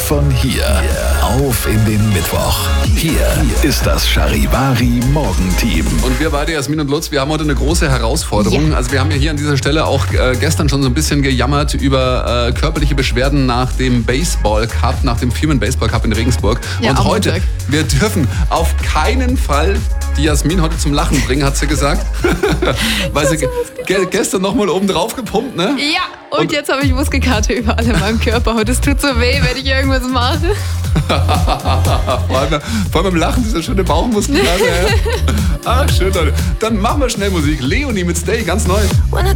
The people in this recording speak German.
von hier auf in den Mittwoch. Hier ist das Charivari Morgenteam. Und wir beide, Jasmin und Lutz, wir haben heute eine große Herausforderung. Ja. Also wir haben ja hier an dieser Stelle auch gestern schon so ein bisschen gejammert über körperliche Beschwerden nach dem Baseball Cup, nach dem Firmen Baseball Cup in Regensburg. Ja, und am heute, Montag. wir dürfen auf keinen Fall die Jasmin heute zum Lachen bringen, hat sie gesagt. Weil sie gestern nochmal oben drauf gepumpt, ne? Ja, und jetzt habe ich Muskelkater überall in meinem Körper. Und es tut so weh, wenn ich irgendwas mache. Vor allem beim Lachen, dieser schöne Bauchmuskelkater. Ach, schön, Leute. Dann machen wir schnell Musik. Leonie mit Stay, ganz neu. When I